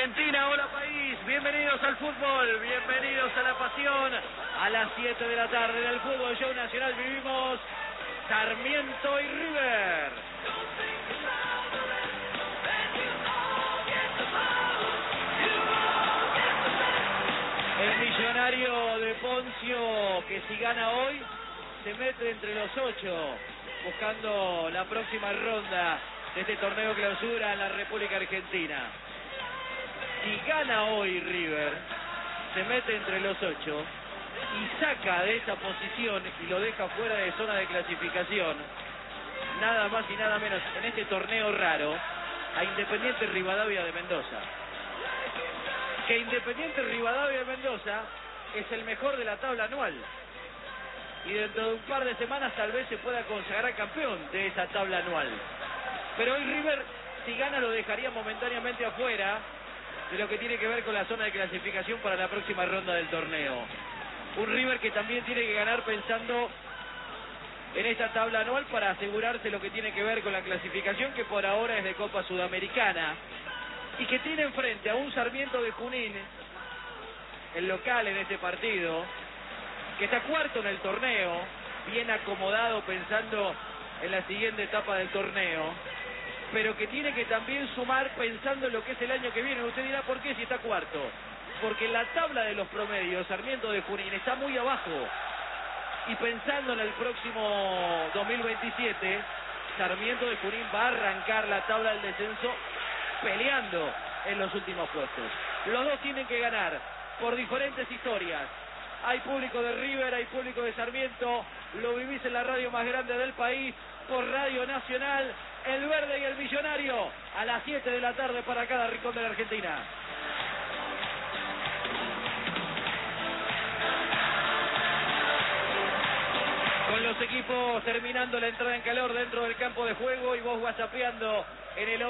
Argentina, hola país, bienvenidos al fútbol, bienvenidos a la pasión. A las 7 de la tarde en el Fútbol Show Nacional vivimos Sarmiento y River. El millonario de Poncio, que si gana hoy, se mete entre los 8, buscando la próxima ronda de este torneo clausura en la República Argentina. Si gana hoy River, se mete entre los 8 y saca de esa posición y lo deja fuera de zona de clasificación, nada más y nada menos en este torneo raro, a Independiente Rivadavia de Mendoza. Que Independiente Rivadavia de Mendoza es el mejor de la tabla anual. Y dentro de un par de semanas tal vez se pueda consagrar campeón de esa tabla anual. Pero hoy River, si gana, lo dejaría momentáneamente afuera de lo que tiene que ver con la zona de clasificación para la próxima ronda del torneo. Un River que también tiene que ganar pensando en esta tabla anual para asegurarse lo que tiene que ver con la clasificación, que por ahora es de Copa Sudamericana, y que tiene enfrente a un Sarmiento de Junín, el local en este partido, que está cuarto en el torneo, bien acomodado pensando en la siguiente etapa del torneo, pero que tiene que también sumar pensando en lo que es el año que viene. Usted dirá, ¿por qué si está cuarto? Porque en la tabla de los promedios, Sarmiento de Junín está muy abajo. Y pensando en el próximo 2027, Sarmiento de Junín va a arrancar la tabla del descenso peleando en los últimos puestos. Los dos tienen que ganar por diferentes historias. Hay público de River, hay público de Sarmiento. Lo vivís en la radio más grande del país, por Radio Nacional. El Verde y el Millonario, a las 7 de la tarde para cada rincón de la Argentina. Con los equipos terminando la entrada en calor dentro del campo de juego y vos whatsappeando en el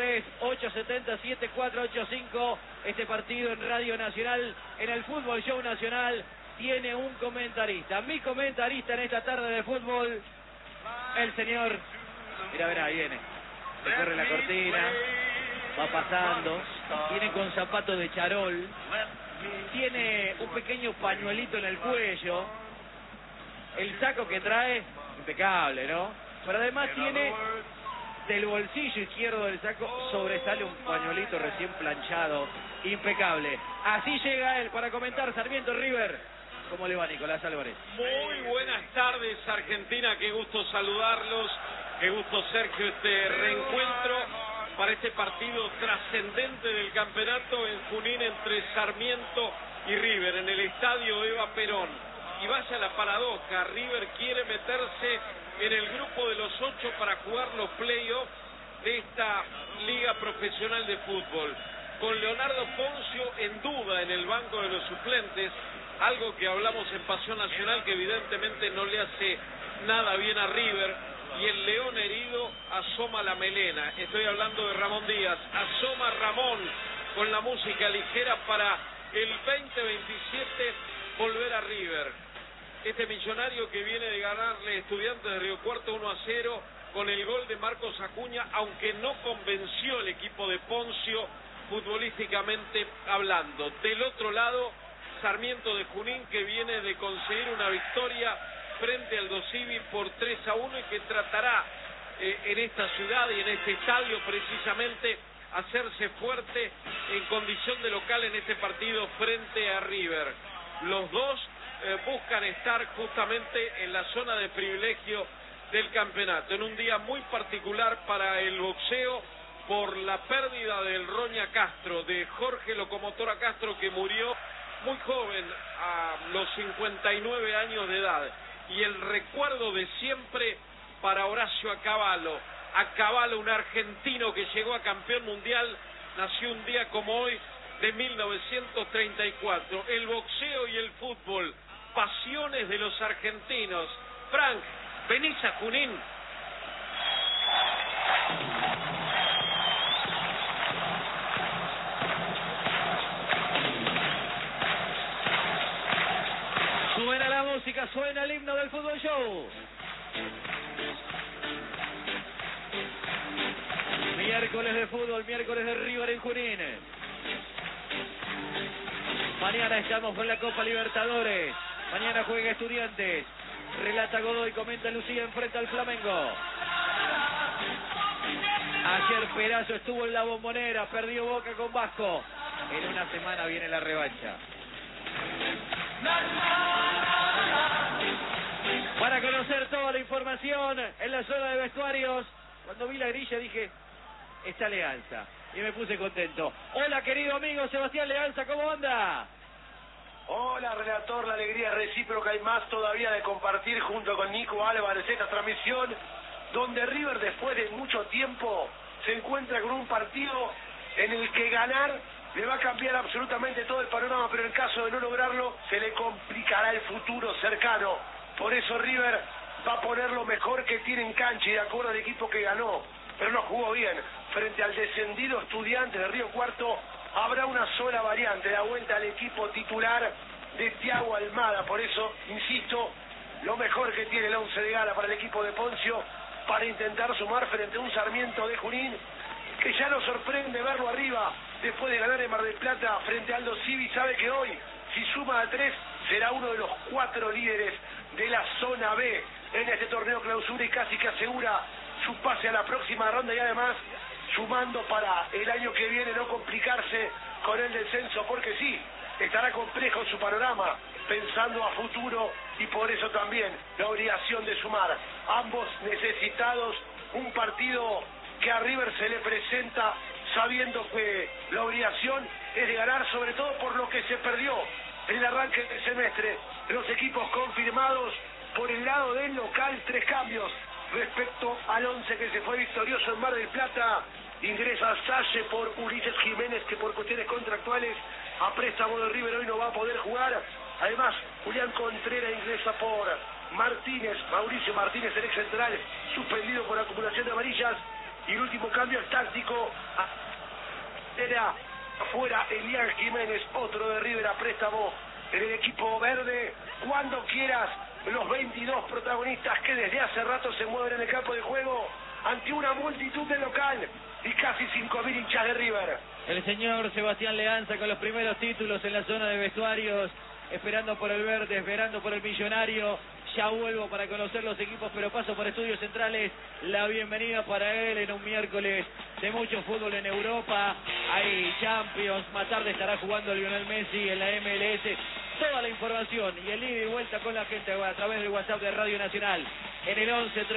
11-3-870-7485. Este partido en Radio Nacional, en el Fútbol Show Nacional, tiene un comentarista. Mi comentarista en esta tarde de fútbol, el señor... Mira, ahí viene. Se corre la cortina, va pasando, viene con zapatos de charol, tiene un pequeño pañuelito en el cuello, el saco que trae, impecable, ¿no? Pero además tiene, del bolsillo izquierdo del saco, sobresale un pañuelito recién planchado, impecable. Así llega él para comentar Sarmiento River. ¿Cómo le va, Nicolás Álvarez? Muy buenas tardes, Argentina, qué gusto saludarlos. Qué gusto, Sergio, este reencuentro para este partido trascendente del campeonato en Junín entre Sarmiento y River, en el estadio Eva Perón. Y vaya la paradoja, River quiere meterse en el grupo de los 8 para jugar los playoffs de esta liga profesional de fútbol. Con Leonardo Poncio en duda en el banco de los suplentes, algo que hablamos en Pasión Nacional que evidentemente no le hace nada bien a River. Y el león herido asoma la melena. Estoy hablando de Ramón Díaz. Asoma Ramón con la música ligera para el 2027 volver a River. Este millonario que viene de ganarle Estudiantes de Río Cuarto 1-0 con el gol de Marcos Acuña, aunque no convenció el equipo de Poncio futbolísticamente hablando. Del otro lado, Sarmiento de Junín, que viene de conseguir una victoria frente al Dosivi por 3-1 y que tratará en esta ciudad y en este estadio precisamente hacerse fuerte en condición de local en este partido frente a River. Los dos buscan estar justamente en la zona de privilegio del campeonato, en un día muy particular para el boxeo por la pérdida del Roña Castro, de Jorge Locomotora Castro, que murió muy joven a los 59 años de edad. Y el recuerdo de siempre para Horacio Acabalo. Acabalo, un argentino que llegó a campeón mundial, nació un día como hoy de 1934. El boxeo y el fútbol, pasiones de los argentinos. Frank, venís a Junín. Suena la música, suena el himno del Fútbol Show. Miércoles de fútbol, miércoles de River en Junín. Mañana estamos con la Copa Libertadores. Mañana juega Estudiantes. Relata Godoy, comenta Lucía, enfrenta al Flamengo. Ayer Perazo estuvo en la Bombonera, perdió Boca con Vasco. En una semana viene la revancha. Para conocer toda la información en la zona de vestuarios, cuando vi la grilla dije, está Leanza. Y me puse contento. Hola, querido amigo Sebastián Leanza, ¿cómo anda? Hola, relator, la alegría recíproca y más todavía de compartir junto con Nico Álvarez esta transmisión, donde River después de mucho tiempo se encuentra con un partido en el que ganar le va a cambiar absolutamente todo el panorama, pero en caso de no lograrlo se le complicará el futuro cercano. Por eso River va a poner lo mejor que tiene en cancha y de acuerdo al equipo que ganó, pero no jugó bien. Frente al descendido Estudiantes de Río Cuarto habrá una sola variante, la vuelta al equipo titular de Thiago Almada. Por eso, insisto, lo mejor que tiene el 11 de gala para el equipo de Poncio para intentar sumar frente a un Sarmiento de Junín que ya nos sorprende verlo arriba después de ganar en Mar del Plata frente a Aldo Civi. Sabe que hoy, si suma a 3, será uno de los 4 líderes de la zona B en este torneo clausura y casi que asegura su pase a la próxima ronda y además sumando para el año que viene no complicarse con el descenso, porque sí, estará complejo su panorama pensando a futuro y por eso también la obligación de sumar. Ambos necesitados, un partido que a River se le presenta sabiendo que la obligación es de ganar, sobre todo por lo que se perdió en el arranque del semestre. Los equipos confirmados por el lado del local, 3 cambios respecto al 11 que se fue victorioso en Mar del Plata. Ingresa Salle por Ulises Jiménez, que por cuestiones contractuales a préstamo de River hoy no va a poder jugar. Además, Julián Contreras ingresa por Martínez, Mauricio Martínez, el ex central, suspendido por acumulación de amarillas. Y el último cambio es táctico. Era afuera Elian Jiménez, otro de River a préstamo en el equipo verde. Cuando quieras, los 22 protagonistas que desde hace rato se mueven en el campo de juego ante una multitud de local y casi 5.000 hinchas de River. El señor Sebastián Leanza con los primeros títulos en la zona de vestuarios, esperando por el verde, esperando por el millonario. Ya vuelvo para conocer los equipos, pero paso por Estudios Centrales. La bienvenida para él en un miércoles de mucho fútbol en Europa. Hay Champions, más tarde estará jugando Lionel Messi en la MLS. Toda la información y el ida y vuelta con la gente a través del WhatsApp de Radio Nacional en el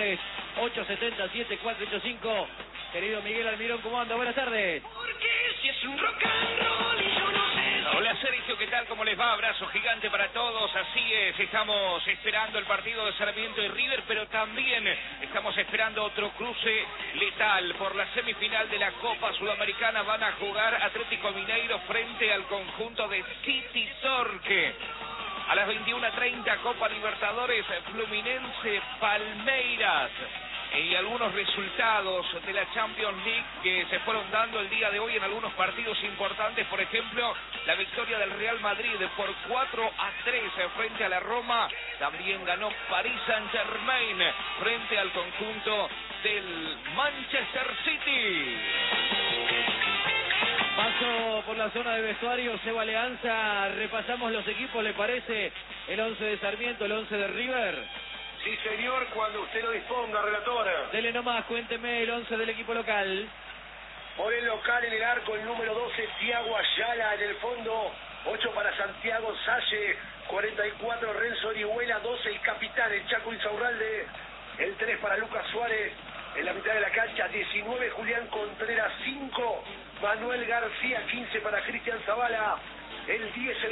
11-3-870-7485. Querido Miguel Almirón, ¿cómo anda? Buenas tardes. Porque si es un rock and roll y yo no sé. Hola Sergio, ¿qué tal? ¿Cómo les va? Abrazo gigante para todos. Así es, estamos esperando el partido de Sarmiento y River, pero también estamos esperando otro cruce letal por la semifinal de la Copa Sudamericana. Van a jugar Atlético Mineiro frente al conjunto de City Torque. A las 21:30 Copa Libertadores, Fluminense Palmeiras. Y algunos resultados de la Champions League que se fueron dando el día de hoy en algunos partidos importantes. Por ejemplo, la victoria del Real Madrid por 4-3 frente a la Roma. También ganó Paris Saint-Germain frente al conjunto del Manchester City. Paso por la zona de vestuario, Seba Leanza. Repasamos los equipos, ¿le parece? El 11 de Sarmiento, el 11 de River. Sí, señor, cuando usted lo disponga, relator. Dele nomás, cuénteme el 11 del equipo local. Por el local en el arco, el número 12, Thiago Ayala. En el fondo, 8 para Santiago Salle, 44 Renzo Orihuela, 12 el capitán, el Chaco Insaurralde, el 3 para Lucas Suárez. En la mitad de la cancha, 19 Julián Contreras, 5 Manuel García, 15 para Cristian Zavala, el 10 el